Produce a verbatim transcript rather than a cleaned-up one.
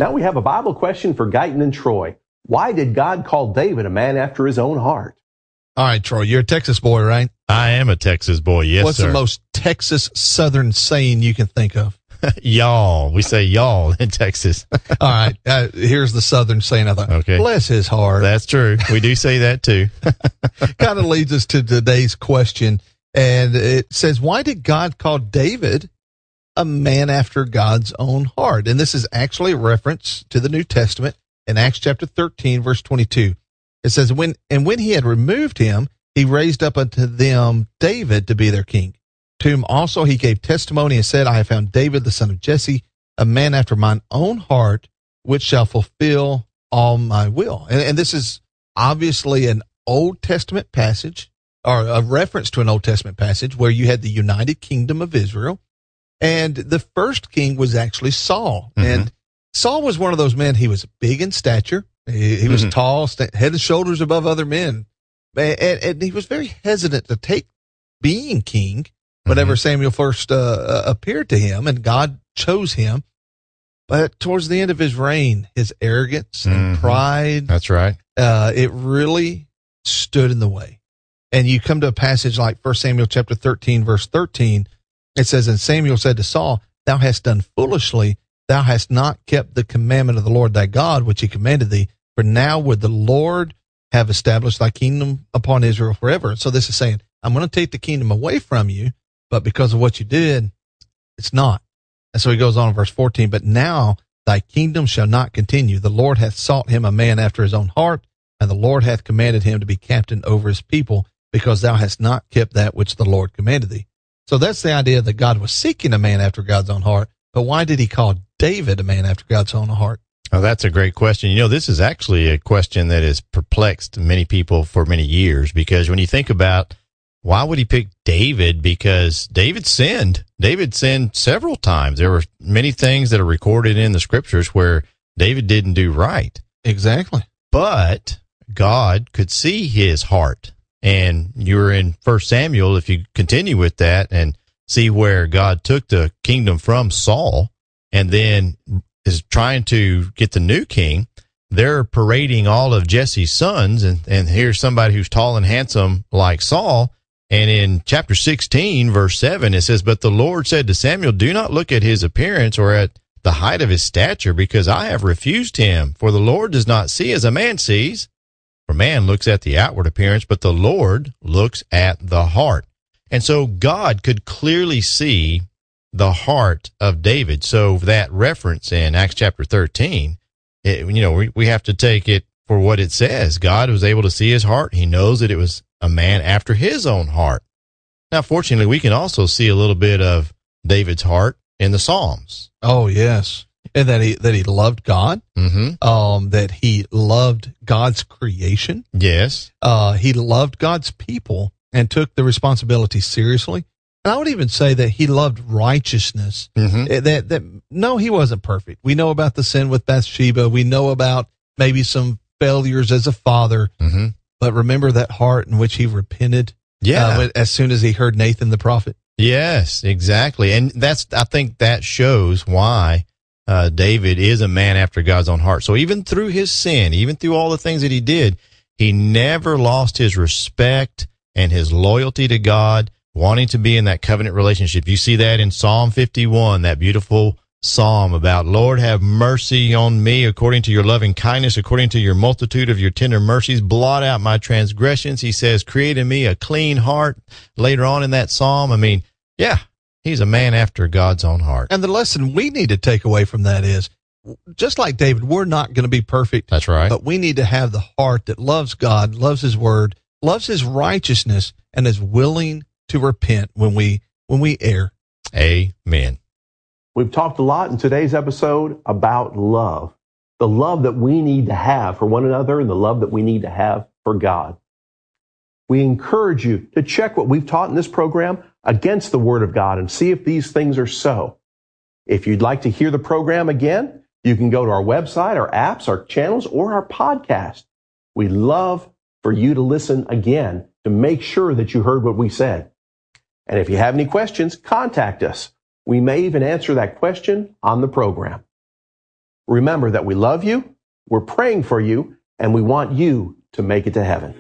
Now we have a Bible question for Guyton and Troy. Why did God call David a man after his own heart? All right, Troy, you're a Texas boy, right? I am a Texas boy, yes, What's sir. the most Texas Southern saying you can think of? Y'all. We say y'all in Texas. All right, uh, here's the Southern saying. I thought, okay. Bless his heart. That's true. We do say that too. Kind of leads us to today's question. And it says, why did God call David a man after God's own heart? And this is actually a reference to the New Testament in Acts chapter thirteen, verse twenty-two. It says, when, and when he had removed him, he raised up unto them David to be their king. To whom also he gave testimony and said, I have found David, the son of Jesse, a man after mine own heart, which shall fulfill all my will. And, and this is obviously an Old Testament passage, or a reference to an Old Testament passage where you had the United Kingdom of Israel. And the first king was actually Saul. Mm-hmm. And Saul was one of those men, he was big in stature. He, he was mm-hmm. tall, st- head and shoulders above other men. And, and he was very hesitant to take being king whenever mm-hmm. Samuel first uh, appeared to him, and God chose him. But towards the end of his reign, his arrogance and mm-hmm. pride, that's right. Uh, it really stood in the way. And you come to a passage like First Samuel chapter thirteen, verse thirteen. It says, and Samuel said to Saul, thou hast done foolishly. Thou hast not kept the commandment of the Lord thy God, which he commanded thee. For now would the Lord have established thy kingdom upon Israel forever. So this is saying, I'm going to take the kingdom away from you, but because of what you did, it's not. And so he goes on in verse fourteen, but now thy kingdom shall not continue. The Lord hath sought him a man after his own heart, and the Lord hath commanded him to be captain over his people, because thou hast not kept that which the Lord commanded thee. So that's the idea that God was seeking a man after God's own heart. But why did he call David a man after God's own heart? Oh, that's a great question. You know, this is actually a question that has perplexed many people for many years, because when you think about why would he pick David? Because David sinned. David sinned several times. There were many things that are recorded in the scriptures where David didn't do right. Exactly. But God could see his heart. And you were in First Samuel, if you continue with that and see where God took the kingdom from Saul and then is trying to get the new king, they're parading all of Jesse's sons. And, and here's somebody who's tall and handsome like Saul. And in chapter sixteen, verse seven, it says, but the Lord said to Samuel, do not look at his appearance or at the height of his stature, because I have refused him. For the Lord does not see as a man sees. For man looks at the outward appearance, but the Lord looks at the heart. And so God could clearly see the heart of David. So that reference in Acts chapter thirteen, it, you know, we, we have to take it for what it says. God was able to see his heart. He knows that it was a man after his own heart. Now, fortunately, we can also see a little bit of David's heart in the Psalms. Oh, yes. And that he, that he loved God, mm-hmm. um, that he loved God's creation. Yes. Uh, he loved God's people and took the responsibility seriously. And I would even say that he loved righteousness. Mm-hmm. That, that, no, he wasn't perfect. We know about the sin with Bathsheba. We know about maybe some failures as a father, mm-hmm. but remember that heart in which he repented. Yeah. Uh, as soon as he heard Nathan the prophet. Yes, exactly. And that's, I think that shows why Uh, David is a man after God's own heart. So even through his sin, even through all the things that he did, he never lost his respect and his loyalty to God, wanting to be in that covenant relationship. You see that in Psalm fifty-one, that beautiful psalm about, Lord, have mercy on me according to your loving kindness, according to your multitude of your tender mercies. Blot out my transgressions. He says, create in me a clean heart. Later on in that psalm, I mean, yeah. He's a man after God's own heart. And the lesson we need to take away from that is, just like David, we're not going to be perfect. That's right. But we need to have the heart that loves God, loves his word, loves his righteousness, and is willing to repent when we when we err. Amen. We've talked a lot in today's episode about love, the love that we need to have for one another and the love that we need to have for God. We encourage you to check what we've taught in this program against the Word of God and see if these things are so. If you'd like to hear the program again, you can go to our website, our apps, our channels, or our podcast. We love for you to listen again to make sure that you heard what we said. And if you have any questions, contact us. We may even answer that question on the program. Remember that we love you, we're praying for you, and we want you to make it to heaven.